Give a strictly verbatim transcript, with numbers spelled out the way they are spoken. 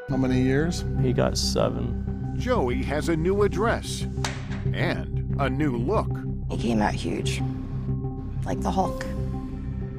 How many years? He got seven. Joey has a new address and a new look. He came out huge, like the Hulk.